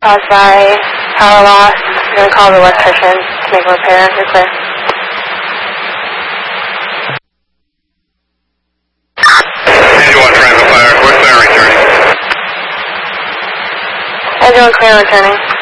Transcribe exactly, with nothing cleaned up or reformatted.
caused by power loss. I'm going to call the electrician to make a repair. You're clear. Angel one, trying to fire. Where's fire returning? Angel one, clear returning.